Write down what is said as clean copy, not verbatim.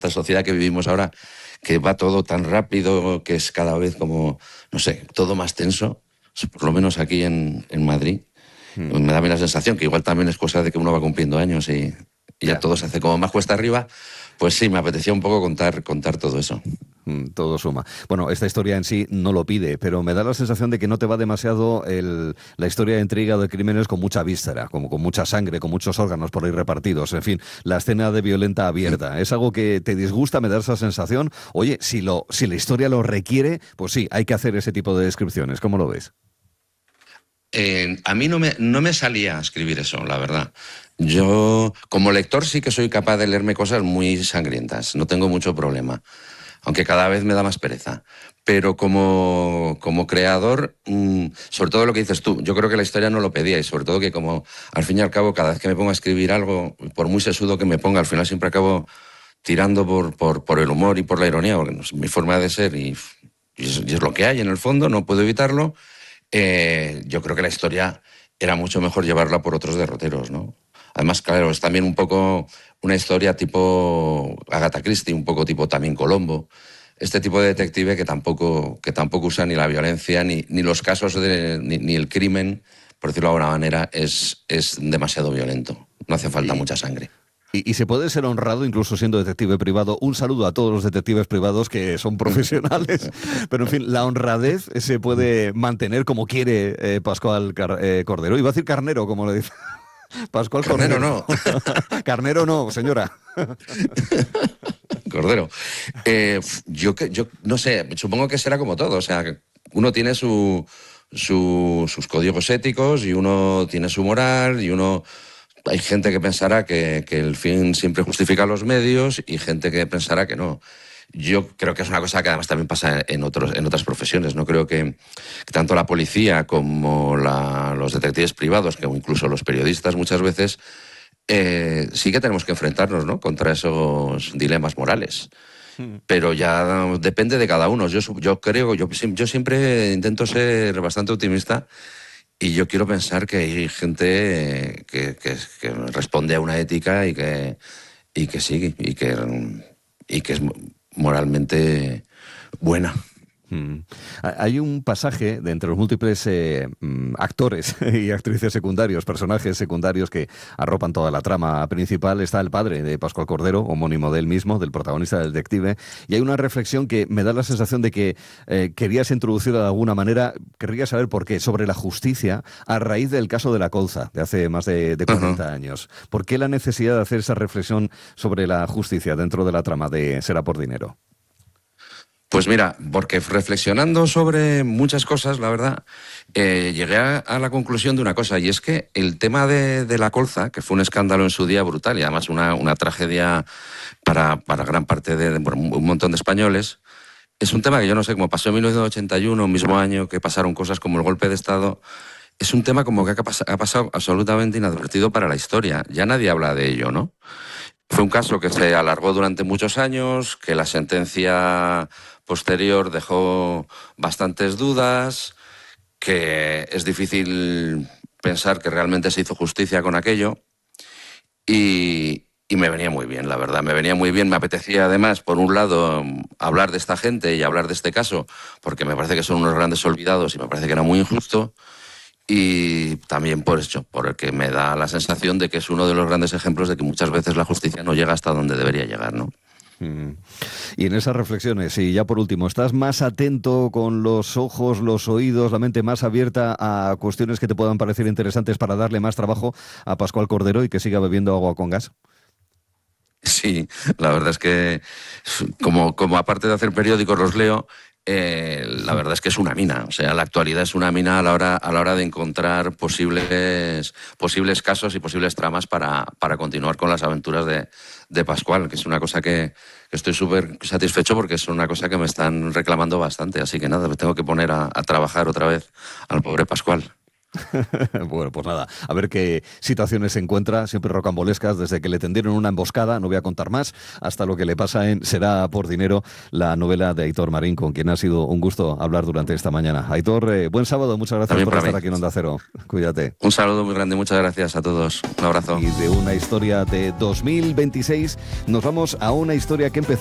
sociedad que vivimos ahora, que va todo tan rápido, que es cada vez como, no sé, todo más tenso, por lo menos aquí en Madrid. Me da a mí la sensación que igual también es cosa de que uno va cumpliendo años y ya todo se hace como más cuesta arriba. Pues sí, me apetecía un poco contar todo eso. Todo suma. Bueno, esta historia en sí no lo pide, pero me da la sensación de que no te va demasiado la historia de intriga de crímenes con mucha víscera, como con mucha sangre, con muchos órganos por ahí repartidos. En fin, la escena de violenta abierta. ¿Es algo que te disgusta? ¿Me da esa sensación? Oye, si la historia lo requiere, pues sí, hay que hacer ese tipo de descripciones. ¿Cómo lo ves? A mí no me salía a escribir eso, la verdad. Yo, como lector, sí que soy capaz de leerme cosas muy sangrientas, no tengo mucho problema, aunque cada vez me da más pereza. Pero como creador, sobre todo lo que dices tú, yo creo que la historia no lo pedía y sobre todo que como al fin y al cabo cada vez que me pongo a escribir algo, por muy sesudo que me ponga, al final siempre acabo tirando por el humor y por la ironía, porque no es mi forma de ser y es lo que hay en el fondo, no puedo evitarlo. Yo creo que la historia era mucho mejor llevarla por otros derroteros, ¿no? Además, claro, es también un poco una historia tipo Agatha Christie, un poco tipo también Colombo. Este tipo de detective que tampoco usa ni la violencia, ni los casos, ni el crimen, por decirlo de alguna manera, es demasiado violento. No hace falta Y, mucha sangre. y se puede ser honrado incluso siendo detective privado. Un saludo a todos los detectives privados que son profesionales. Pero en fin, la honradez se puede mantener como quiere Pascual Cordero. Iba a decir Carnero, como le dice. Pascual Carnero Cordero. no, Carnero no, señora. Cordero. Yo no sé, supongo que será como todo. O sea, que uno tiene sus códigos éticos y uno tiene su moral y uno... Hay gente que pensará que el fin siempre justifica los medios y gente que pensará que no. Yo creo que es una cosa que además también pasa en otras profesiones. No creo que tanto la policía como los detectives privados, que incluso los periodistas muchas veces, sí que tenemos que enfrentarnos, ¿no?, contra esos dilemas morales. Pero ya depende de cada uno. Yo siempre intento ser bastante optimista y yo quiero pensar que hay gente que responde a una ética y que sí, y que es moralmente buena. Hay un pasaje de entre los múltiples actores y actrices secundarios, personajes secundarios que arropan toda la trama principal. Está el padre de Pascual Cordero, homónimo de él mismo, del protagonista del detective, y hay una reflexión que me da la sensación de que querías introducir de alguna manera, querría saber por qué, sobre la justicia a raíz del caso de la colza de hace más de Ajá. 40 años. ¿Por qué la necesidad de hacer esa reflexión sobre la justicia dentro de la trama de Será por dinero? Pues mira, porque reflexionando sobre muchas cosas, la verdad, llegué a la conclusión de una cosa, y es que el tema de la colza, que fue un escándalo en su día brutal y además una tragedia para gran parte de un montón de españoles, es un tema que yo no sé, como pasó en 1981, mismo año que pasaron cosas como el golpe de Estado, es un tema como que ha pasado absolutamente inadvertido para la historia. Ya nadie habla de ello, ¿no? Fue un caso que se alargó durante muchos años, que la sentencia posterior dejó bastantes dudas, que es difícil pensar que realmente se hizo justicia con aquello y me venía muy bien, la verdad, me venía muy bien. Me apetecía además, por un lado, hablar de esta gente y hablar de este caso, porque me parece que son unos grandes olvidados y me parece que era muy injusto. Y también por eso, por el que me da la sensación de que es uno de los grandes ejemplos de que muchas veces la justicia no llega hasta donde debería llegar, ¿no? Mm. Y en esas reflexiones, y ya por último, ¿estás más atento con los ojos, los oídos, la mente más abierta a cuestiones que te puedan parecer interesantes para darle más trabajo a Pascual Cordero y que siga bebiendo agua con gas? Sí, la verdad es que como aparte de hacer periódicos los leo, la verdad es que es una mina. O sea, la actualidad es una mina a la hora de encontrar posibles casos y posibles tramas para continuar con las aventuras de Pascual, que es una cosa que estoy súper satisfecho porque es una cosa que me están reclamando bastante. Así que nada, me tengo que poner a trabajar otra vez al pobre Pascual. Bueno, pues nada, a ver qué situaciones se encuentra, siempre rocambolescas, desde que le tendieron una emboscada, no voy a contar más, hasta lo que le pasa en Será por dinero, la novela de Aitor Marín, con quien ha sido un gusto hablar durante esta mañana. Aitor, buen sábado, muchas gracias También por para estar mí. aquí en Onda Cero. Cuídate. Un saludo muy grande, muchas gracias a todos. Un abrazo. Y de una historia de 2026 nos vamos a una historia que empezó